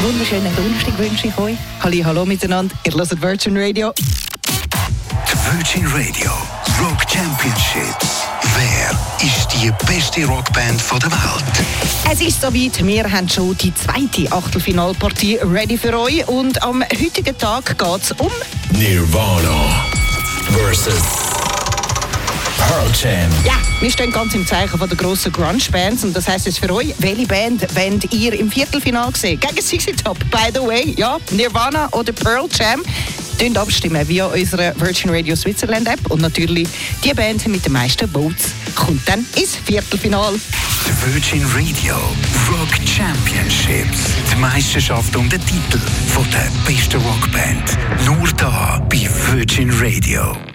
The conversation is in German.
Einen wunderschönen Donnerstag wünsche ich euch. Hallo miteinander, ihr hört Virgin Radio. Die Virgin Radio Rock Championships. Wer ist die beste Rockband der Welt? Es ist soweit, wir haben schon die zweite Achtelfinalpartie ready für euch. Und am heutigen Tag geht es um Nirvana versus Pearl Jam. Ja, wir stehen ganz im Zeichen von der grossen Grunge-Bands. Und das heisst jetzt für euch, welche Band wollt ihr im Viertelfinale sehen? Gegen ZZ Top, by the way. Ja, Nirvana oder Pearl Jam. Könnt abstimmen via unserer Virgin Radio Switzerland App. Und natürlich die Band mit den meisten Votes kommt dann ins Viertelfinale. Die Virgin Radio Rock Championships. Die Meisterschaft um den Titel von der besten Rockband. Nur da bei Virgin Radio.